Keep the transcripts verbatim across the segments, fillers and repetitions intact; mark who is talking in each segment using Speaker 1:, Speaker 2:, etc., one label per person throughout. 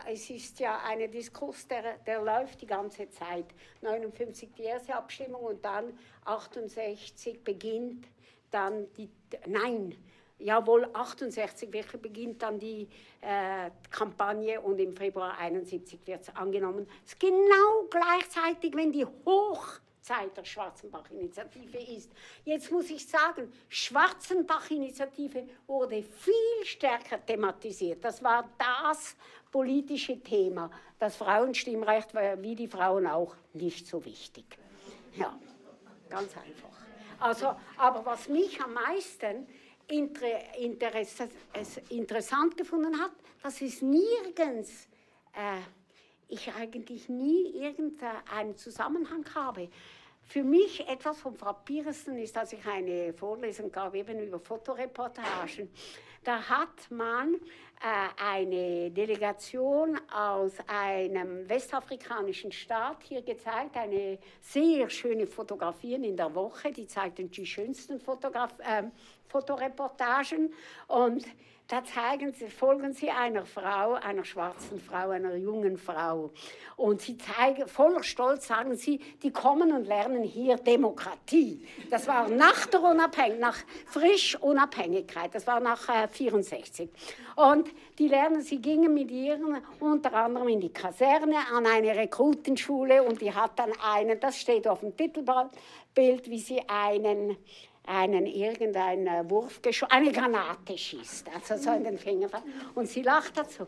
Speaker 1: es ist ja ein Diskurs, der, der läuft die ganze Zeit. neunundfünfzig die erste Abstimmung und dann achtundsechzig beginnt dann die, nein, jawohl, achtundsechzig wirklich beginnt dann die äh, Kampagne und im Februar einundsiebzig wird es angenommen. Es ist genau gleichzeitig, wenn die Hochzeit der Schwarzenbach-Initiative ist. Jetzt muss ich sagen, Schwarzenbach-Initiative wurde viel stärker thematisiert. Das war das politische Thema. Das Frauenstimmrecht war wie die Frauen auch nicht so wichtig. Ja, ganz einfach. Also, aber was mich am meisten inter, interess, interessant gefunden hat, dass es nirgends, äh, ich eigentlich nie irgendeinen Zusammenhang habe. Für mich etwas vom Frappierendsten ist, dass ich eine Vorlesung gab, eben über Fotoreportagen. Da hat man äh, eine Delegation aus einem westafrikanischen Staat hier gezeigt, eine sehr schöne Fotografien in der Woche, die zeigten die schönsten Fotograf äh, Fotoreportagen und da zeigen sie, folgen sie einer Frau, einer schwarzen Frau, einer jungen Frau. Und sie zeigen, voller Stolz sagen sie, die kommen und lernen hier Demokratie. Das war nach der Unabhängigkeit, nach frisch Unabhängigkeit, das war nach äh, vierundsechzig. Und die lernen, sie gingen mit ihren unter anderem in die Kaserne an eine Rekrutenschule und die hat dann einen, das steht auf dem Titelbild, wie sie einen einen irgendeinen Wurf, eine Granate schießt, also so in den Finger. Und sie lacht dazu.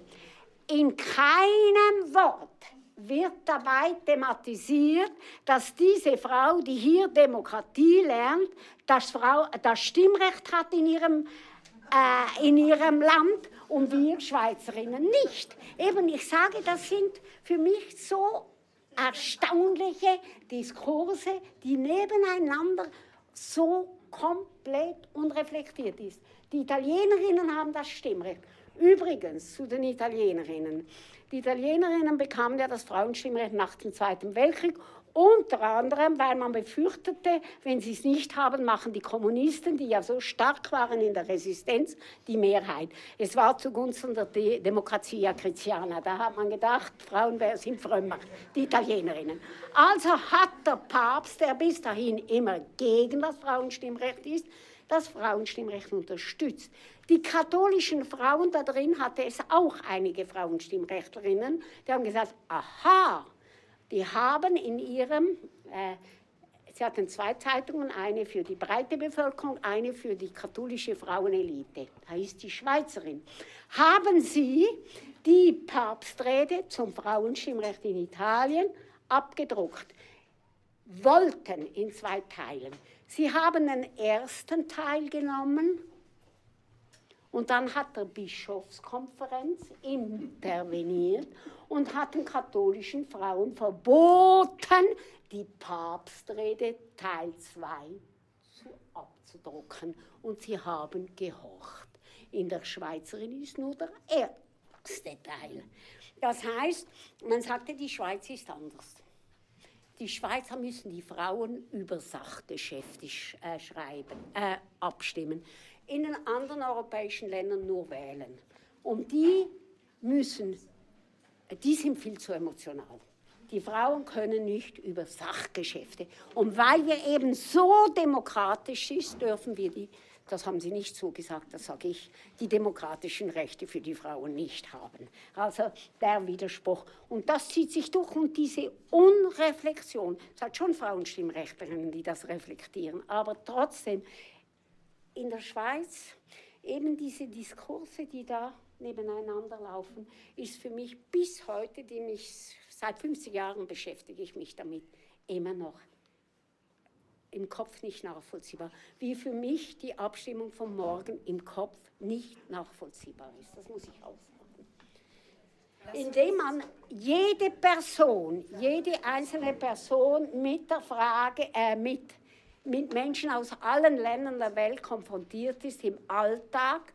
Speaker 1: In keinem Wort wird dabei thematisiert, dass diese Frau, die hier Demokratie lernt, das, Frau, das Stimmrecht hat in ihrem, äh, in ihrem Land und wir Schweizerinnen nicht. Eben, ich sage, das sind für mich so erstaunliche Diskurse, die nebeneinander so komplett unreflektiert ist. Die Italienerinnen haben das Stimmrecht. Übrigens zu den Italienerinnen. Die Italienerinnen bekamen ja das Frauenstimmrecht nach dem Zweiten Weltkrieg, unter anderem, weil man befürchtete, wenn sie es nicht haben, machen die Kommunisten, die ja so stark waren in der Resistenz, die Mehrheit. Es war zugunsten der De Democrazia Cristiana. Da hat man gedacht, Frauen sind frömmer, die Italienerinnen. Also hat der Papst, der bis dahin immer gegen das Frauenstimmrecht ist, das Frauenstimmrecht unterstützt. Die katholischen Frauen, da drin hatte es auch einige Frauenstimmrechtlerinnen, die haben gesagt, aha, die haben in ihrem, äh, sie hatten zwei Zeitungen, eine für die breite Bevölkerung, eine für die katholische Frauenelite, da ist die Schweizerin, haben sie die Papstrede zum Frauenstimmrecht in Italien abgedruckt, wollten in zwei Teilen. Sie haben den ersten Teil genommen und dann hat die Bischofskonferenz interveniert und hat den katholischen Frauen verboten, die Papstrede Teil zwei abzudrucken. Und sie haben gehorcht. In der Schweizerin ist nur der erste Teil. Das heißt, man sagte, die Schweiz ist anders. Die Schweizer müssen die Frauen über Sachgeschäfte äh, schreiben, äh, abstimmen. In den anderen europäischen Ländern nur wählen. Und die müssen, die sind viel zu emotional. Die Frauen können nicht über Sachgeschäfte. Und weil wir eben so demokratisch sind, dürfen wir die, das haben Sie nicht so gesagt, das sage ich, die demokratischen Rechte für die Frauen nicht haben. Also der Widerspruch. Und das zieht sich durch und diese Unreflexion, es hat schon Frauenstimmrechtlerinnen, die das reflektieren, aber trotzdem, in der Schweiz, eben diese Diskurse, die da nebeneinander laufen, ist für mich bis heute, die mich seit fünfzig Jahren beschäftige ich mich damit, immer noch im Kopf nicht nachvollziehbar. Wie für mich die Abstimmung von morgen im Kopf nicht nachvollziehbar ist. Das muss ich aussagen. Indem man jede Person, jede einzelne Person mit der Frage, äh, mit mit Menschen aus allen Ländern der Welt konfrontiert ist, im Alltag,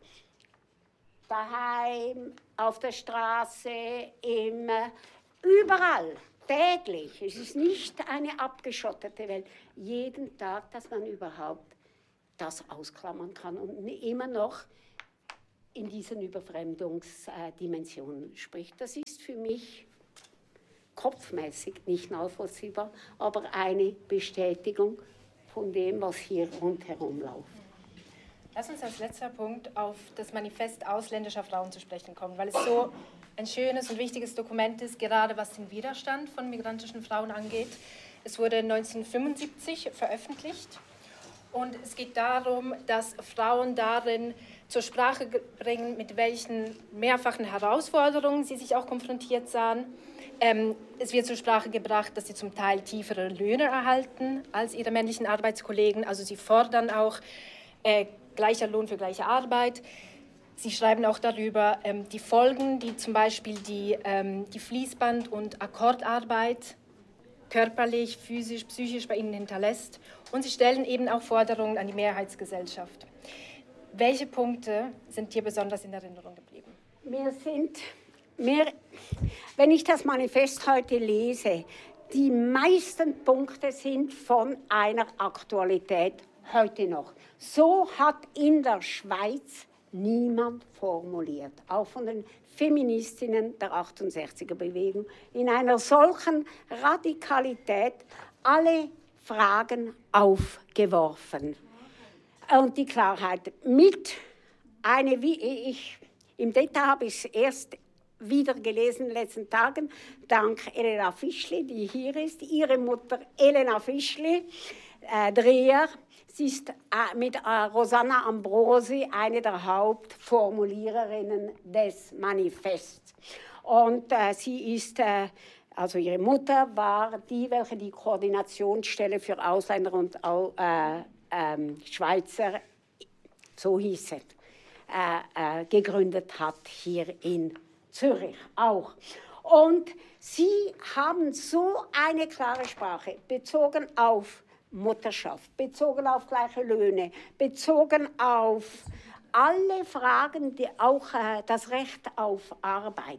Speaker 1: daheim, auf der Straße, im, überall, täglich. Es ist nicht eine abgeschottete Welt. Jeden Tag, dass man überhaupt das ausklammern kann und immer noch in diesen Überfremdungsdimensionen spricht. Das ist für mich kopfmäßig nicht nachvollziehbar, aber eine Bestätigung von dem, was hier rundherum läuft.
Speaker 2: Lass uns als letzter Punkt auf das Manifest ausländischer Frauen zu sprechen kommen, weil es so ein schönes und wichtiges Dokument ist, gerade was den Widerstand von migrantischen Frauen angeht. Es wurde neunzehnhundertfünfundsiebzig veröffentlicht und es geht darum, dass Frauen darin zur Sprache bringen, mit welchen mehrfachen Herausforderungen sie sich auch konfrontiert sahen. Ähm, es wird zur Sprache gebracht, dass sie zum Teil tiefere Löhne erhalten als ihre männlichen Arbeitskollegen. Also sie fordern auch äh, gleicher Lohn für gleiche Arbeit. Sie schreiben auch darüber ähm, die Folgen, die zum Beispiel die, ähm, die Fließband- und Akkordarbeit körperlich, physisch, psychisch bei ihnen hinterlässt. Und sie stellen eben auch Forderungen an die Mehrheitsgesellschaft. Welche Punkte sind dir besonders in Erinnerung geblieben?
Speaker 1: Mir sind, mir, wenn ich das Manifest heute lese, die meisten Punkte sind von einer Aktualität heute noch. So hat in der Schweiz niemand formuliert, auch von den Feministinnen der achtundsechziger-Bewegung, in einer solchen Radikalität alle Fragen aufgeworfen. Und die Klarheit mit eine, wie ich, im Detail habe ich es erst wieder gelesen in den letzten Tagen, dank Elena Fischli, die hier ist, ihre Mutter Elena Fischli, äh, Dreher. Sie ist äh, mit äh, Rosanna Ambrosi eine der Hauptformuliererinnen des Manifests. Und äh, sie ist, äh, also ihre Mutter war die, welche die Koordinationsstelle für Ausländer und äh, äh, Schweizer, so hieß es, äh, äh, gegründet hat hier in Zürich auch. Und sie haben so eine klare Sprache bezogen auf Mutterschaft, bezogen auf gleiche Löhne, bezogen auf alle Fragen, die auch äh, das Recht auf Arbeit.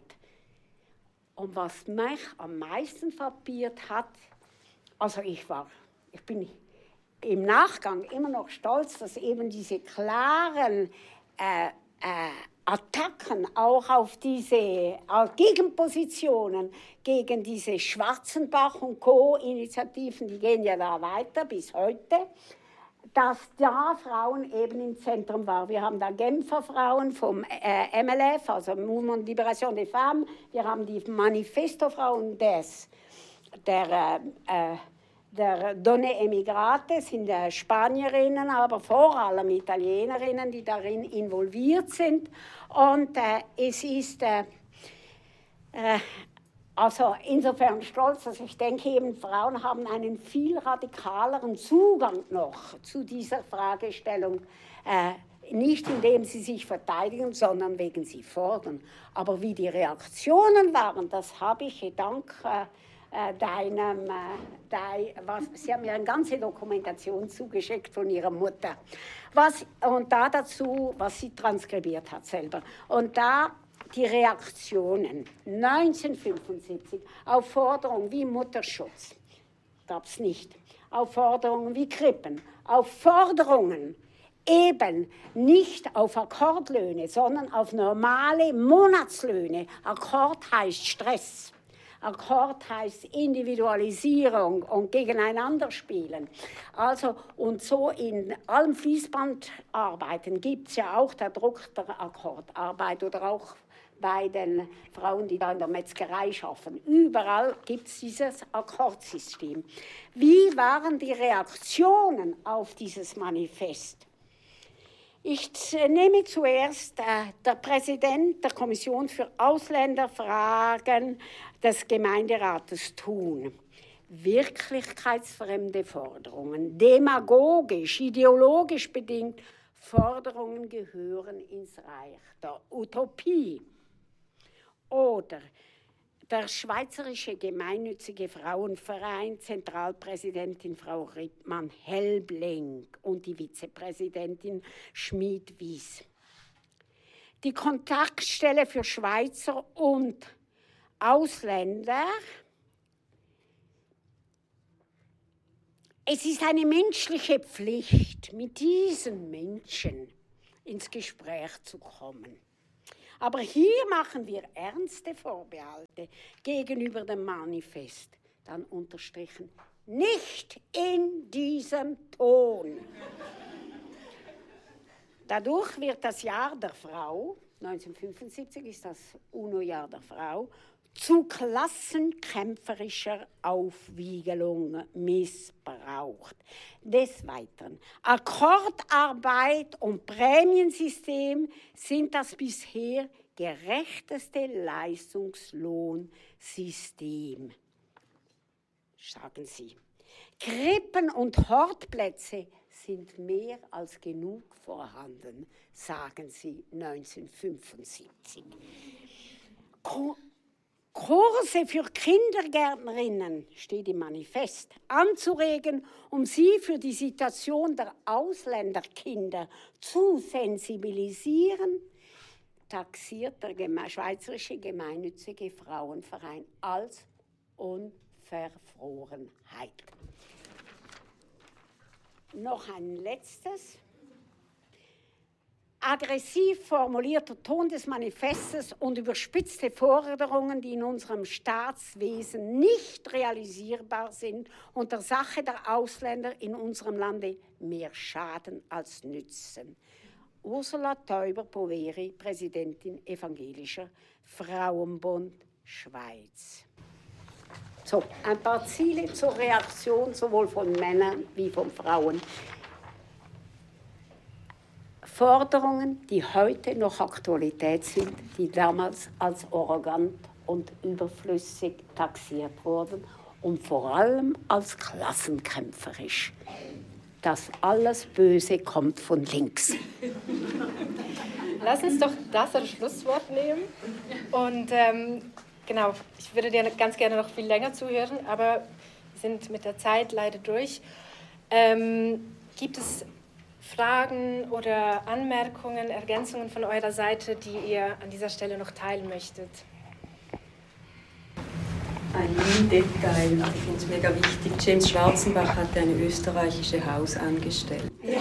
Speaker 1: Und was mich am meisten frappiert hat, also ich war, ich bin im Nachgang immer noch stolz, dass eben diese klaren äh, äh, Attacken auch auf diese äh, Gegenpositionen gegen diese Schwarzenbach und Co-Initiativen, die gehen ja da weiter bis heute, dass da Frauen eben im Zentrum waren. Wir haben da Genfer Frauen vom äh, M L F, also Mouvement Libération des Femmes, wir haben die Manifesto-Frauen des, der äh, äh, der Donne Emigrate, sind äh, Spanierinnen, aber vor allem Italienerinnen, die darin involviert sind. Und äh, es ist äh, äh, also insofern stolz, dass ich denke, eben Frauen haben einen viel radikaleren Zugang noch zu dieser Fragestellung. Äh, nicht indem sie sich verteidigen, sondern wegen sie fordern. Aber wie die Reaktionen waren, das habe ich dank äh, Deinem, äh, dein, was, sie haben mir eine ganze Dokumentation zugeschickt von ihrer Mutter. Was, und da dazu, was sie transkribiert hat selber. Und da die Reaktionen neunzehnhundertfünfundsiebzig auf Forderungen wie Mutterschutz, gab es nicht. Auf Forderungen wie Krippen, auf Forderungen eben nicht auf Akkordlöhne, sondern auf normale Monatslöhne. Akkord heißt Stress. Akkord heißt Individualisierung und gegeneinander spielen. Also, und so in allen Fließbandarbeiten gibt es ja auch den Druck der Akkordarbeit oder auch bei den Frauen, die da in der Metzgerei arbeiten. Überall gibt es dieses Akkordsystem. Wie waren die Reaktionen auf dieses Manifest? Ich nehme zuerst äh, der Präsident der Kommission für Ausländerfragen des Gemeinderates Thun. Wirklichkeitsfremde Forderungen, demagogisch, ideologisch bedingt, Forderungen gehören ins Reich der Utopie. Oder der Schweizerische Gemeinnützige Frauenverein, Zentralpräsidentin Frau Rittmann-Helbling und die Vizepräsidentin Schmid-Wies. Die Kontaktstelle für Schweizer und Ausländer. Es ist eine menschliche Pflicht, mit diesen Menschen ins Gespräch zu kommen. Aber hier machen wir ernste Vorbehalte gegenüber dem Manifest. Dann unterstrichen, nicht in diesem Ton. Dadurch wird das Jahr der Frau, neunzehnhundertfünfundsiebzig ist das UNO-Jahr der Frau, zu klassenkämpferischer Aufwiegelung missbraucht. Des Weiteren, Akkordarbeit und Prämiensystem sind das bisher gerechteste Leistungslohnsystem, sagen sie. Krippen- und Hortplätze sind mehr als genug vorhanden, sagen sie neunzehnhundertfünfundsiebzig. Kurse für Kindergärtnerinnen, steht im Manifest, anzuregen, um sie für die Situation der Ausländerkinder zu sensibilisieren, taxiert der Schweizerische Gemeinnützige Frauenverein als Unverfrorenheit. Noch ein letztes. Aggressiv formulierter Ton des Manifestes und überspitzte Forderungen, die in unserem Staatswesen nicht realisierbar sind und der Sache der Ausländer in unserem Lande mehr schaden als nützen. Ursula Täuber-Poveri, Präsidentin Evangelischer Frauenbund Schweiz. So, ein paar Ziele zur Reaktion sowohl von Männern wie von Frauen. Forderungen, die heute noch Aktualität sind, die damals als arrogant und überflüssig taxiert wurden und vor allem als klassenkämpferisch. Das alles Böse kommt von links.
Speaker 2: Lass uns doch das als Schlusswort nehmen. Und ähm, genau, ich würde dir ganz gerne noch viel länger zuhören, aber wir sind mit der Zeit leider durch. Ähm, gibt es Fragen oder Anmerkungen, Ergänzungen von eurer Seite, die ihr an dieser Stelle noch teilen möchtet?
Speaker 3: Ein Detail, also ich finde es mega wichtig. James Schwarzenbach hatte eine österreichische Hausangestellte. Ja.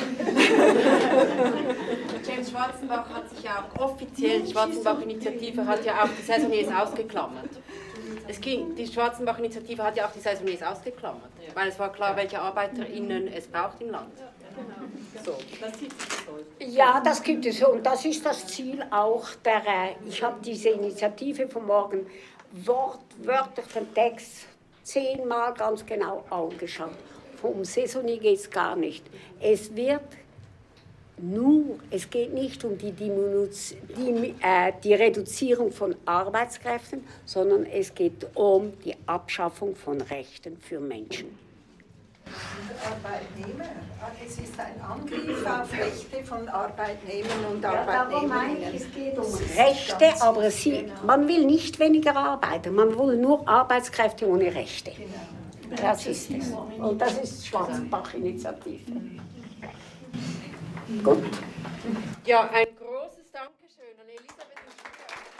Speaker 4: James Schwarzenbach hat sich ja auch offiziell, die Schwarzenbach-Initiative hat ja auch die Saisonniers ausgeklammert. Es ging, die Schwarzenbach-Initiative hat ja auch die Saisonniers ausgeklammert, weil es war klar, welche ArbeiterInnen es braucht im Land. So.
Speaker 1: Ja, das gibt es und das ist das Ziel auch der, ich habe diese Initiative von morgen wortwörtlich den Text zehnmal ganz genau angeschaut. Vom Saisonnier geht es gar nicht. Es wird nur, es geht nicht um die, die, äh, die Reduzierung von Arbeitskräften, sondern es geht um die Abschaffung von Rechten für Menschen.
Speaker 5: Arbeitnehmer. Es ist ein Angriff auf Rechte von Arbeitnehmern und
Speaker 1: ja,
Speaker 5: Arbeitnehmerinnen.
Speaker 1: Es geht um Rechte, aber sie, man will nicht weniger arbeiten, man will nur Arbeitskräfte ohne Rechte. Genau. Das ist es. Und das ist Schwarzenbach-Initiative. Gut.
Speaker 4: Ja, ein